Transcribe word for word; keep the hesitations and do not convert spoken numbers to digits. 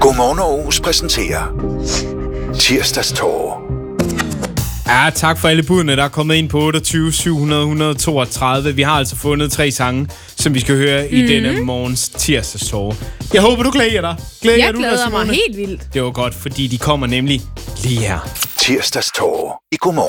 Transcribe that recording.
Godmorgen Aarhus præsenterer Tirsdagstårer. Ja, tak for alle budene, der er kommet ind på otteogtyve syv hundrede et hundrede og toogtredive. Vi har altså fundet tre sange, som vi skal høre mm-hmm. i denne morgens tirsdagstårer. Jeg håber, du glæder dig. Glæder jeg du glæder dig, mig helt vildt. Det var godt, fordi de kommer nemlig lige her. Tirsdagstårer i Godmorgen.